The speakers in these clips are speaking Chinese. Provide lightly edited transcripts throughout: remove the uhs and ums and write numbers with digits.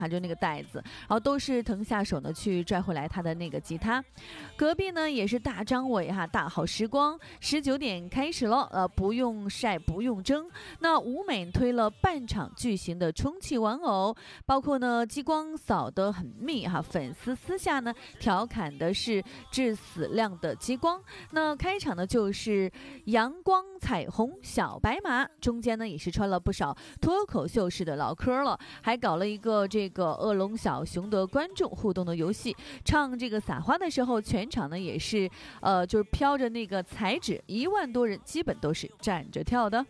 就那个袋子，然后都是腾下手呢去拽回来他的那个吉他。隔壁呢也是大张伟大好时光，19点开始了，不用晒不用蒸。那舞美推了半场巨型的充气玩偶，包括呢激光扫得很密粉丝私下呢调侃的是致死量的激光。那开场呢就是阳光彩虹小白马，中间呢也是穿了不少脱口秀式的唠嗑了，还搞了一个这个恶龙小熊的观众互动的游戏，唱这个撒花的时候，全场呢也是就是飘着那个彩纸，1万多人基本都是站着跳的。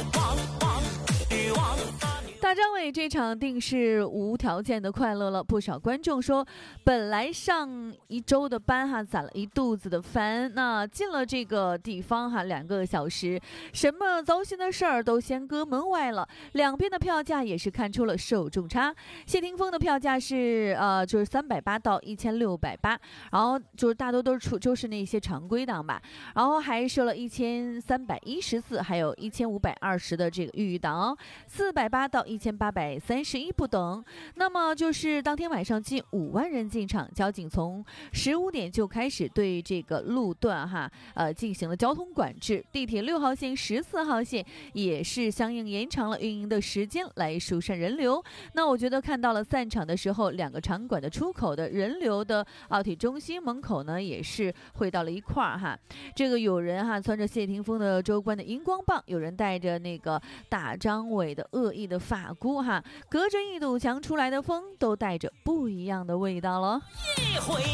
大张伟这场定是无条件的快乐了，不少观众说，本来上1周的班攒了一肚子的烦，那进了这个地方2个小时，什么糟心的事儿都先搁门外了。两边的票价也是看出了受众差，谢霆锋的票价是就是380到1680，然后就是大多都是就是那些常规档吧，然后还设了1314，还有1520的这个预档，480到1831不等。那么就是当天晚上近5万人进场，交警从15点就开始对这个路段进行了交通管制，地铁6号线、14号线也是相应延长了运营的时间来疏散人流。那我觉得看到了散场的时候，2个场馆的出口的人流的奥体中心门口呢也是汇到了一块儿这个有人穿着谢霆锋的周官的荧光棒，有人带着那个大张伟的恶意的发箍隔着一堵墙出来的风都带着不一样的味道了。